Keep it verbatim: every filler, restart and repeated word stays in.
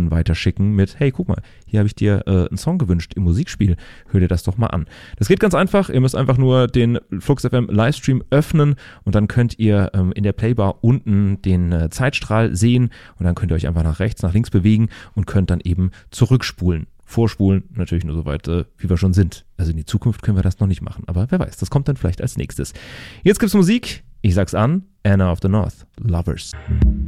dann weiterschicken mit, hey, guck mal, hier habe ich dir äh, einen Song gewünscht im Musikspiel, hör dir das doch mal an. Das geht ganz einfach, ihr müsst einfach nur den Flux F M Livestream öffnen und dann könnt ihr ähm, in der Playbar unten den äh, Zeitstrahl sehen und dann könnt ihr euch einfach nach rechts, nach links bewegen und könnt dann eben zurückspulen. Vorspulen natürlich nur so weit, äh, wie wir schon sind. Also in die Zukunft können wir das noch nicht machen, aber wer weiß, das kommt dann vielleicht als nächstes. Jetzt gibt's Musik, ich sag's an, Anna of the North, Lovers.